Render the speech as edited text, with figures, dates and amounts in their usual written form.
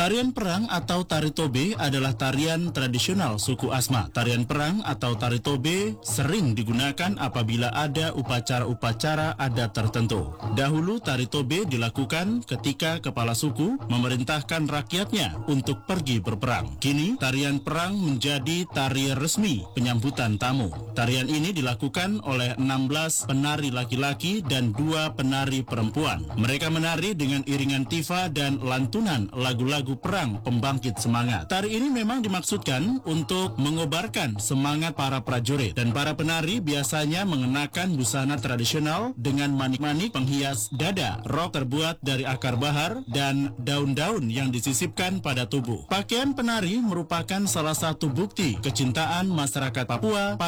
Tarian perang atau tari tobe adalah tarian tradisional suku Asma. Tarian perang atau tari tobe sering digunakan apabila ada upacara-upacara adat tertentu. Dahulu tari tobe dilakukan ketika kepala suku memerintahkan rakyatnya untuk pergi berperang. Kini tarian perang menjadi tari resmi penyambutan tamu. Tarian ini dilakukan oleh 16 penari laki-laki dan 2 penari perempuan. Mereka menari dengan iringan tifa dan lantunan lagu-lagu perang pembangkit semangat. Tari ini memang dimaksudkan untuk mengobarkan semangat para prajurit, dan para penari biasanya mengenakan busana tradisional dengan manik-manik penghias dada, rok terbuat dari akar bahar, dan daun-daun yang disisipkan pada tubuh. Pakaian penari merupakan salah satu bukti kecintaan masyarakat Papua